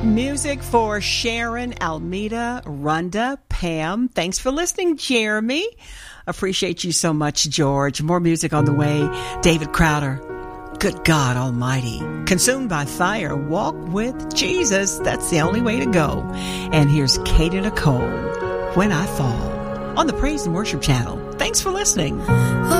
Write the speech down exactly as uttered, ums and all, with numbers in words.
Music for Sharon, Almeda, Rhonda, Pam. Thanks for listening, Jeremy. Appreciate you so much, George. More music on the way. David Crowder. Good God Almighty. Consumed by fire. Walk with Jesus. That's the only way to go. And here's Katie Nicole, When I Fall, on the Praise and Worship Channel. Thanks for listening.